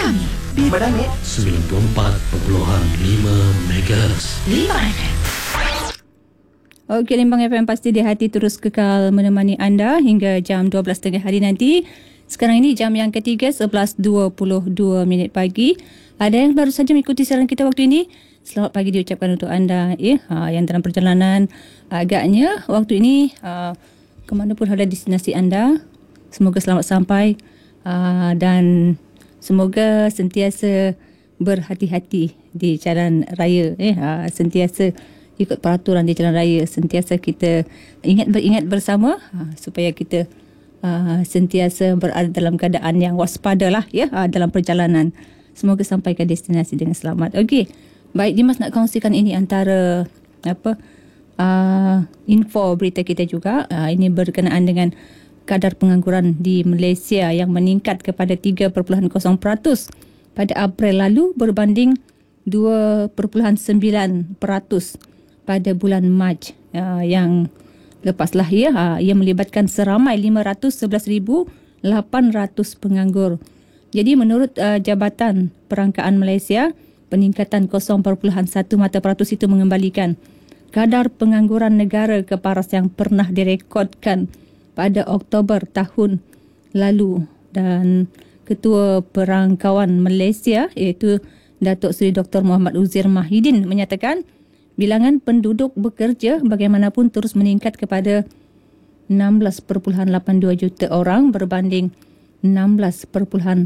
kami di Badangit 94.5 MHz 5 FM. Okey, Limbang FM pasti di hati terus kekal menemani anda hingga jam 12 tengah hari nanti. Sekarang ini jam yang ketiga, 11.22 minit pagi. Ada yang baru saja mengikuti siaran kita waktu ini, selamat pagi diucapkan untuk anda yang dalam perjalanan. Agaknya waktu ini ke mana pun ada destinasi anda, semoga selamat sampai dan semoga sentiasa berhati-hati di jalan raya, sentiasa ikut peraturan di jalan raya, sentiasa kita beringat bersama supaya kita sentiasa berada dalam keadaan yang waspada lah dalam perjalanan. Semoga sampai ke destinasi dengan selamat. Okey, baik, Dimas nak kongsikan ini antara info berita kita juga. Ini berkenaan dengan kadar pengangguran di Malaysia yang meningkat kepada 3.0% pada April lalu berbanding 2.9% pada bulan Mac yang lepaslah ia melibatkan seramai 511,800 penganggur. Jadi menurut Jabatan Perangkaan Malaysia, peningkatan 0.1 mata peratus itu mengembalikan kadar pengangguran negara ke paras yang pernah direkodkan pada Oktober tahun lalu. Dan Ketua Perangkawan Malaysia iaitu Datuk Seri Dr. Muhammad Uzir Mahidin menyatakan bilangan penduduk bekerja bagaimanapun terus meningkat kepada 16.82 juta orang berbanding 16.80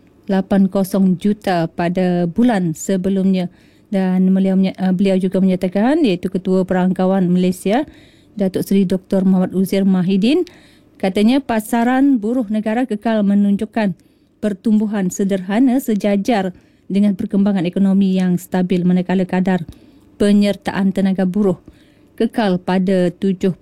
juta pada bulan sebelumnya. Dan beliau juga menyatakan, iaitu Ketua Perangkawan Malaysia Datuk Seri Dr. Muhammad Uzir Mahidin, katanya pasaran buruh negara kekal menunjukkan pertumbuhan sederhana sejajar dengan perkembangan ekonomi yang stabil, manakala kadar penyertaan tenaga buruh kekal pada 70.9%.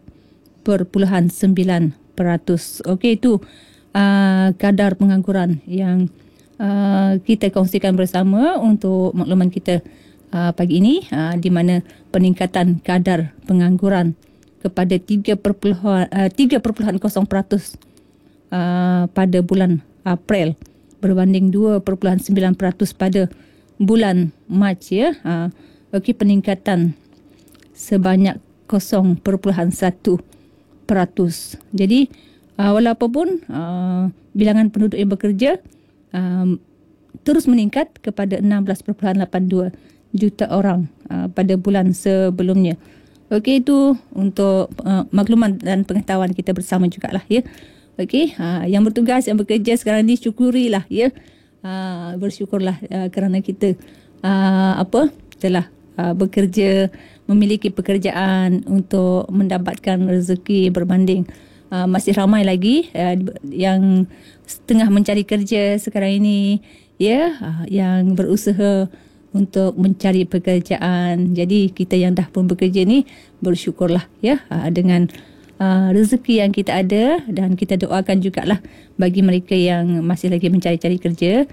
Okey, itu kadar pengangguran yang kita kongsikan bersama untuk makluman kita pagi ini, di mana peningkatan kadar pengangguran kepada 3.0% pada bulan April berbanding 2.9% pada bulan Mac Okey, peningkatan sebanyak 0.1%. Jadi walaupun bilangan penduduk yang bekerja terus meningkat kepada 16.82 juta orang pada bulan sebelumnya. Okey, itu untuk makluman dan pengetahuan kita bersama jugalah Okey, yang bertugas, yang bekerja sekarang ni syukurilah bersyukurlah kerana kita telah bekerja, memiliki pekerjaan untuk mendapatkan rezeki berbanding masih ramai lagi yang tengah mencari kerja sekarang ini yang berusaha untuk mencari pekerjaan. Jadi kita yang dah pun bekerja ni bersyukurlah dengan rezeki yang kita ada, dan kita doakan jugalah bagi mereka yang masih lagi mencari-cari kerja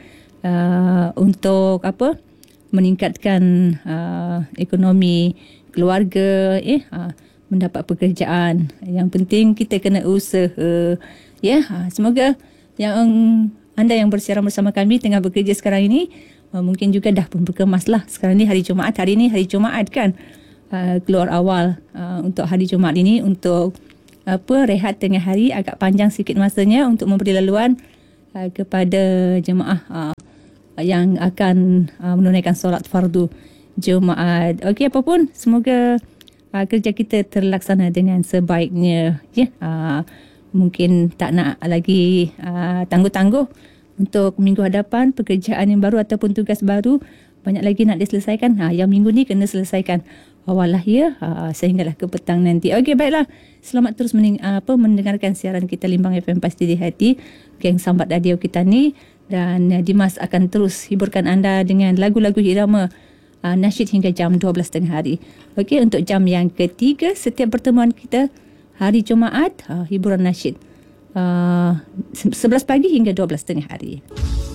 untuk meningkatkan ekonomi keluarga, mendapat pekerjaan. Yang penting kita kena usaha. Semoga anda yang bersiaran bersama kami tengah bekerja sekarang ini mungkin juga dah pun berkemaslah. Sekarang ni hari Jumaat, kan, keluar awal untuk hari Jumaat ini untuk rehat tengah hari, agak panjang sikit masanya untuk memberi laluan kepada jemaah yang akan menunaikan solat fardu Jumaat. Okey, apapun, semoga kerja kita terlaksana dengan sebaiknya. Mungkin tak nak lagi tangguh-tangguh untuk minggu hadapan, pekerjaan yang baru ataupun tugas baru banyak lagi nak diselesaikan. Yang minggu ni kena selesaikan awal lah sehinggalah ke petang nanti. Okey, baiklah, selamat terus mendengarkan siaran kita Limbang FM Pasti di Hati, geng sambat radio kita ni. Dan Dimas akan terus hiburkan anda dengan lagu-lagu irama nasyid hingga jam 12 tengah hari. Okey, untuk jam yang ketiga setiap pertemuan kita hari Jumaat, hiburan nasyid 11 pagi hingga 12 tengah hari.